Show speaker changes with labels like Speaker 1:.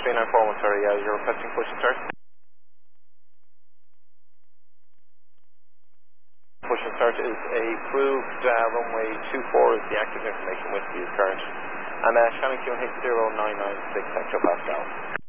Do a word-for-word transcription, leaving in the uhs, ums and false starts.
Speaker 1: three nine four one, sorry, uh, you're requesting push and start? Push and start is approved, uh, runway two four is the active information with you current. And uh, Shannon Q H zero nine nine six hectopascal.